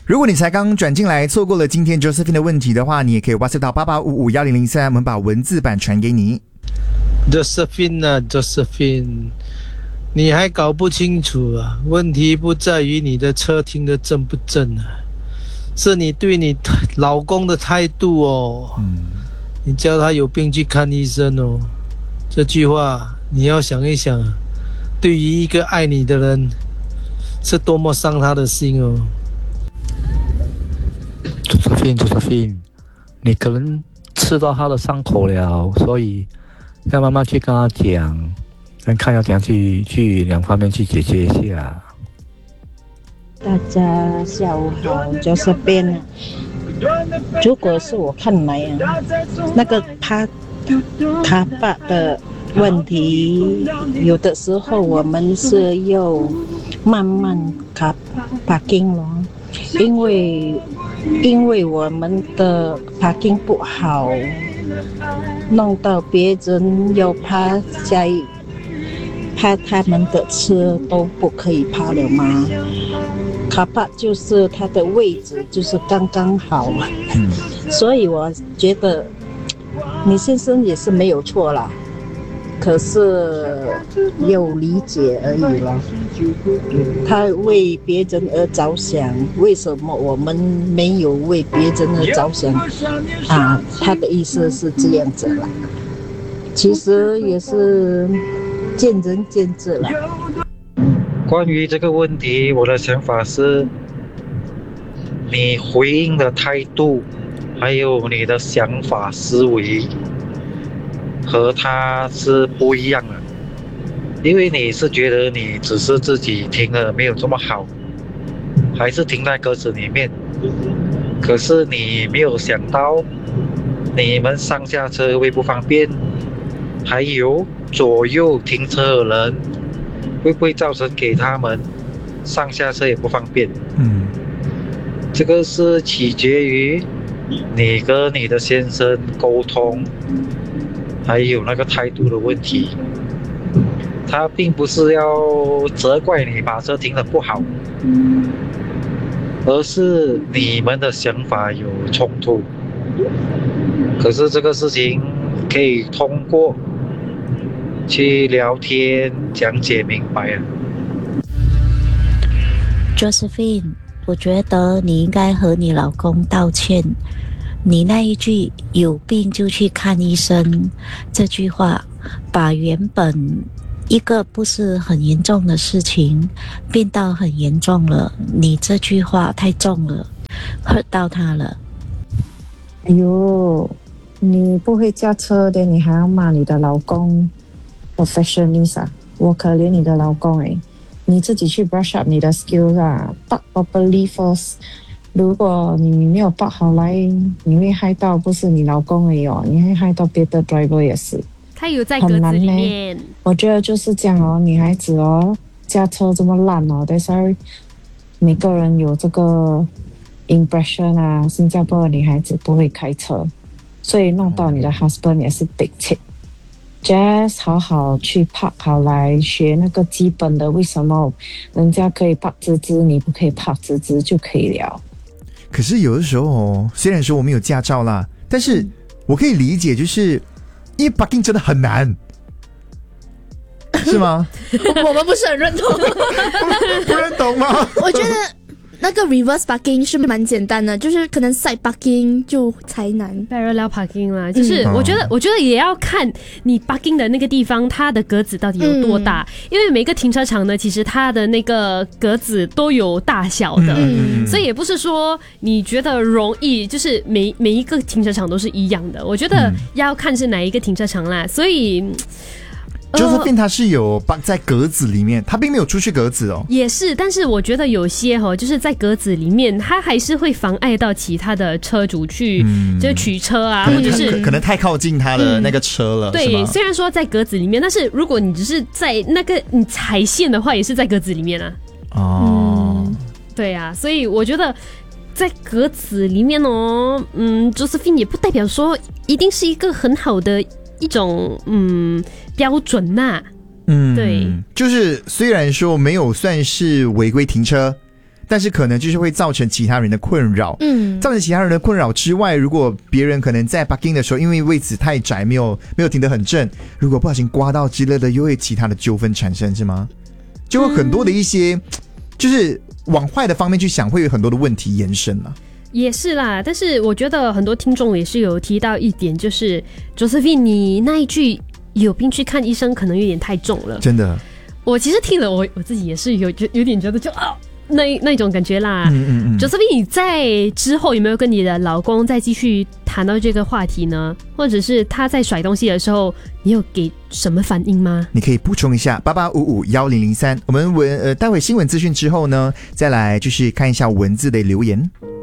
如果你才刚转进来，错过了今天 Josephine 的问题的话，你也可以 WhatsApp 到88551003，我们把文字版传给你。 Josephine 啊 Josephine， 你还搞不清楚啊？问题不在于你的车停得正不正啊，是你对你老公的态度哦。你叫他有病去看医生哦。这句话你要想一想，对于一个爱你的人，是多么伤他的心哦。 Josephine， 你可能刺到他的伤口了，所以要慢慢去跟他讲，看要怎样去两方面去解决一下。 大家下午好，Josephine。如果是我看来啊，那个他爸的问题，有的时候我们是要慢慢parking咯，因为我们的 parking 不好，弄到别人要趴他们的车都不可以趴了吗？卡帕就是它的位置就是刚刚好，所以我觉得你先生也是没有错啦，可是有理解而已了。他为别人而着想，为什么我们没有为别人而着想啊？他的意思是这样子啦，其实也是见仁见智了。 关于这个问题，我的想法是，你回应的态度，还有你的想法思维，和他是不一样的。因为你是觉得你只是自己停了没有这么好，还是停在格子里面，可是你没有想到，你们上下车会不方便，还有左右停车的人会不会造成给他们上下车也不方便？这个是取决于你跟你的先生沟通，还有那个态度的问题。他并不是要责怪你把车停得不好，而是你们的想法有冲突。可是这个事情可以通过去聊天讲解明白啊。 Josephine， 我觉得你应该和你老公道歉。你那一句“有病就去看医生”这句话，把原本一个不是很严重的事情变到很严重了。你这句话太重了，hurt 到他了。 哎呦，你不会驾车的，你还要骂你的老公 perfectionist 啊？我可怜你的老公诶，你自己去 brush up 你的 skills 啊 ，park properly first。如果你没有 park 好来，你会害到不是你老公而已哦，你会害到别的 driver 也是。 他有在格子里面。 我觉得就是这样哦，女孩子哦，驾车这么烂哦，但是每个人有这个 impression 啊，新加坡的女孩子不会开车，所以弄到你的 husband 也是 big tip。Just 好好去 park 好来学那个基本的，为什么人家可以 park 直直，你不可以 park 直直就可以了。 可是有的时候哦，虽然说我们有驾照啦，但是我可以理解，就是因为 parking 真的很难，是吗？ 我们不是很认同。 不认同吗？ 我觉得那个 reverse parking 是蛮简单的，就是可能 side parking 就才难。 parallel parking 啦，就是我觉得也要看你 parking 的那个地方，它的格子到底有多大。因为每个停车场呢，其实它的那个格子都有大小的，所以也不是说你觉得容易，就是每一个停车场都是一样的。我觉得要看是哪一个停车场啦，所以。 Josephine 他是有在格子里面，他并没有出去格子哦。 也是，但是我觉得有些就是在格子里面，他还是会妨碍到其他的车主去，就是取车啊，或者是可能太靠近他的那个车了。 对，虽然说在格子里面，但是如果你只是在那个你踩线的话，也是在格子里面啊。对啊，所以我觉得。在格子里面哦，Josephine 也不代表说一定是一个很好的一种标准呐。对， 就是虽然说没有算是违规停车， 但是可能就是会造成其他人的困扰。造成其他人的困扰之外，如果别人可能在 parking 的时候，因为位置太窄，没有停得很正，如果不小心刮到之类的，又会其他的纠纷产生，是吗？就会很多的一些，就是往坏的方面去想，会有很多的问题延伸了。 也是啦，但是我觉得很多听众也是有提到一点，就是 Josephine 你那一句有病去看医生可能有点太重了。 真的， 我其实听了我自己也是有点觉得就那种感觉啦。Josephine 你在之后有没有跟你的老公再继续谈到这个话题呢？或者是他在甩东西的时候你有给什么反应吗？ 你可以补充一下88551003。我们待会新闻资讯之后呢，再来就是看一下文字的留言。